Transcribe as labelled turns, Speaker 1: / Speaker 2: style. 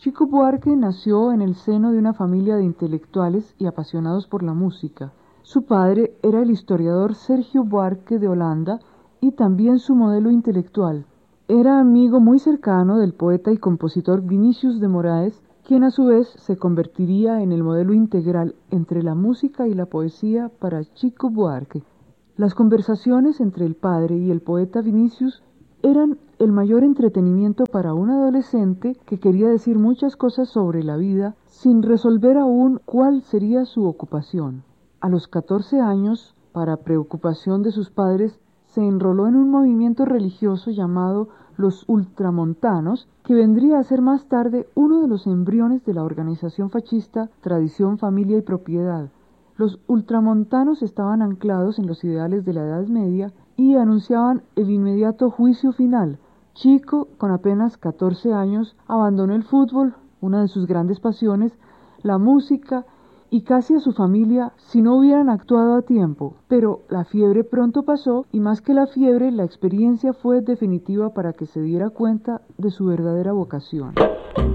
Speaker 1: Chico Buarque nació en el seno de una familia de intelectuales y apasionados por la música. Su padre era el historiador Sergio Buarque de Holanda y también su modelo intelectual. Era amigo muy cercano del poeta y compositor Vinícius de Moraes, quien a su vez se convertiría en el modelo integral entre la música y la poesía para Chico Buarque. Las conversaciones entre el padre y el poeta Vinícius eran el mayor entretenimiento para un adolescente que quería decir muchas cosas sobre la vida sin resolver aún cuál sería su ocupación. A los 14 años, para preocupación de sus padres, se enroló en un movimiento religioso llamado los Ultramontanos, que vendría a ser más tarde uno de los embriones de la organización fascista Tradición, Familia y Propiedad. Los ultramontanos estaban anclados en los ideales de la Edad Media y anunciaban el inmediato juicio final. Chico, con apenas 14 años, abandonó el fútbol, una de sus grandes pasiones, la música y casi a su familia si no hubieran actuado a tiempo. Pero la fiebre pronto pasó y más que la fiebre, la experiencia fue definitiva para que se diera cuenta de su verdadera vocación.